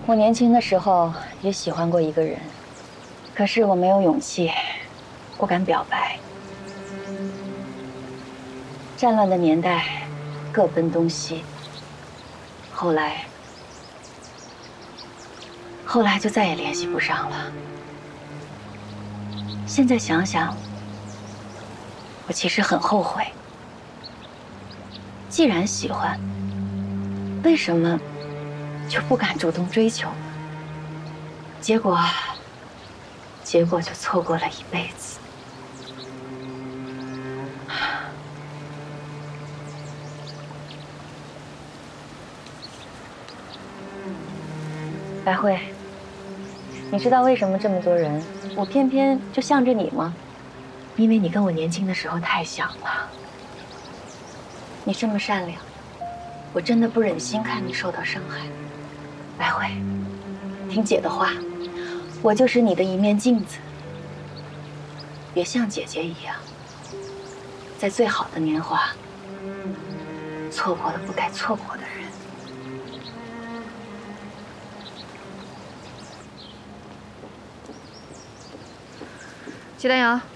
我年轻的时候也喜欢过一个人，可是我没有勇气，不敢表白。战乱的年代，各奔东西。后来就再也联系不上了。现在想想，我其实很后悔。既然喜欢，为什么就不敢主动追求呢？结果就错过了一辈子。白慧，你知道为什么这么多人，我偏偏就向着你吗？因为你跟我年轻的时候太像了。你这么善良，我真的不忍心看你受到伤害。白慧，听姐的话，我就是你的一面镜子，别像姐姐一样，在最好的年华，错过了不该错过的人。 齐丹阳，